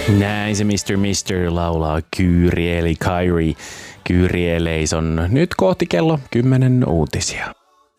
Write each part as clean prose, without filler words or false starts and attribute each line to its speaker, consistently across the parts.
Speaker 1: Näin se Mr. laulaa Kyrie eli Kyrie. Kyrieleis on nyt kohti kello 10 uutisia.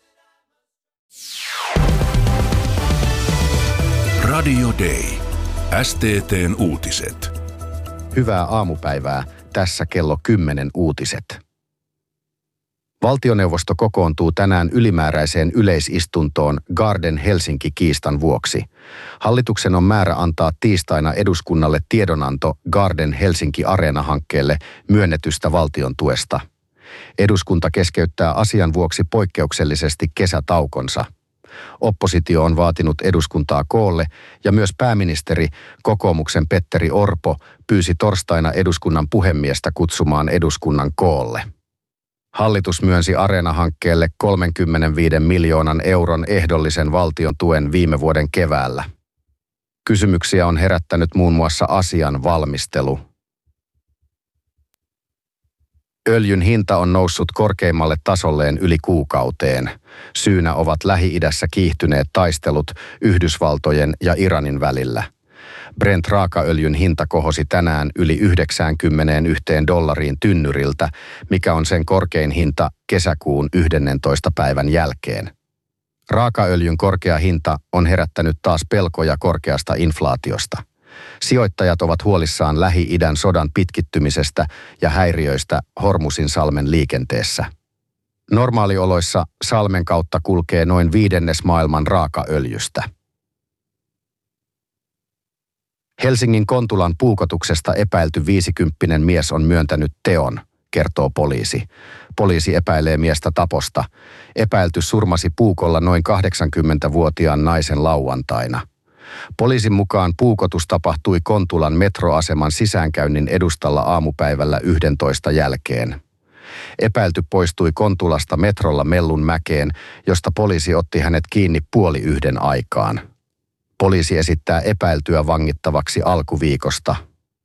Speaker 2: Radio Day. STT:n uutiset.
Speaker 3: Hyvää aamupäivää. Tässä kello 10 uutiset. Valtioneuvosto kokoontuu tänään ylimääräiseen yleisistuntoon Garden Helsinki-kiistan vuoksi. Hallituksen on määrä antaa tiistaina eduskunnalle tiedonanto Garden Helsinki-areena-hankkeelle myönnetystä valtion tuesta. Eduskunta keskeyttää asian vuoksi poikkeuksellisesti kesätaukonsa. Oppositio on vaatinut eduskuntaa koolle ja myös pääministeri, kokoomuksen Petteri Orpo, pyysi torstaina eduskunnan puhemiestä kutsumaan eduskunnan koolle. Hallitus myönsi Areena-hankkeelle 35 miljoonan euron ehdollisen valtion tuen viime vuoden keväällä. Kysymyksiä on herättänyt muun muassa asian valmistelu. Öljyn hinta on noussut korkeimmalle tasolleen yli kuukauteen. Syynä ovat Lähi-idässä kiihtyneet taistelut Yhdysvaltojen ja Iranin välillä. Brent-raakaöljyn hinta kohosi tänään yli $91 tynnyriltä, mikä on sen korkein hinta kesäkuun 11. päivän jälkeen. Raakaöljyn korkea hinta on herättänyt taas pelkoja korkeasta inflaatiosta. Sijoittajat ovat huolissaan Lähi-idän sodan pitkittymisestä ja häiriöistä Hormusin salmen liikenteessä. Normaalioloissa salmen kautta kulkee noin 1/5 maailman raakaöljystä. Helsingin Kontulan puukotuksesta epäilty 50-vuotias mies on myöntänyt teon, kertoo poliisi. Poliisi epäilee miestä taposta. Epäilty surmasi puukolla noin 80-vuotiaan naisen lauantaina. Poliisin mukaan puukotus tapahtui Kontulan metroaseman sisäänkäynnin edustalla aamupäivällä 11 jälkeen. Epäilty poistui Kontulasta metrolla Mellunmäkeen, josta poliisi otti hänet kiinni 12:30 aikaan. Poliisi esittää epäiltyä vangittavaksi alkuviikosta.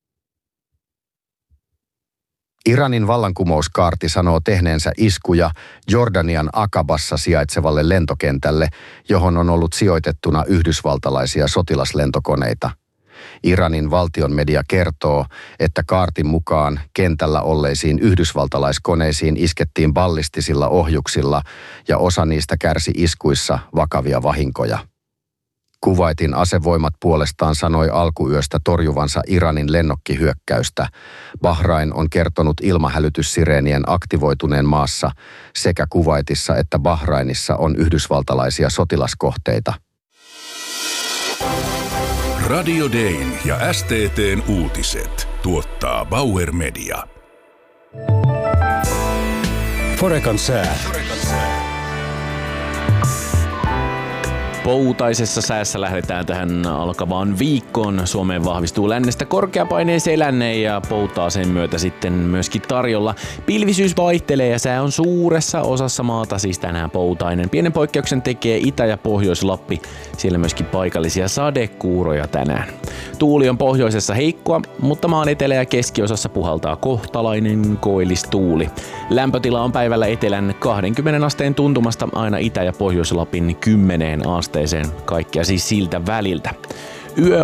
Speaker 3: Iranin vallankumouskaarti sanoo tehneensä iskuja Jordanian Akabassa sijaitsevalle lentokentälle, johon on ollut sijoitettuna yhdysvaltalaisia sotilaslentokoneita. Iranin valtionmedia kertoo, että kaartin mukaan kentällä olleisiin yhdysvaltalaiskoneisiin iskettiin ballistisilla ohjuksilla ja osa niistä kärsi iskuissa vakavia vahinkoja. Kuwaitin asevoimat puolestaan sanoi alkuyöstä torjuvansa Iranin lennokkihyökkäystä. Bahrain on kertonut ilmahälytyssireenien aktivoituneen maassa. Sekä Kuwaitissa että Bahrainissa on yhdysvaltalaisia sotilaskohteita.
Speaker 2: Radio Dayn ja STT:n uutiset tuottaa Bauer Media.
Speaker 4: Forecan sää.
Speaker 1: Poutaisessa säässä lähdetään tähän alkavaan viikkoon. Suomeen vahvistuu lännestä korkeapaineeseen länneen ja poutaa sen myötä sitten myöskin tarjolla. Pilvisyys vaihtelee ja sää on suuressa osassa maata, siis tänään poutainen. Pienen poikkeuksen tekee Itä- ja Pohjois-Lappi. Siellä myöskin paikallisia sadekuuroja tänään. Tuuli on pohjoisessa heikkoa, mutta maan etelä- ja keskiosassa puhaltaa kohtalainen koillistuuli. Lämpötila on päivällä etelän 20 asteen tuntumasta aina Itä- ja Pohjois-Lapin 10 asteeseen, kaikkea siis siltä väliltä. Yö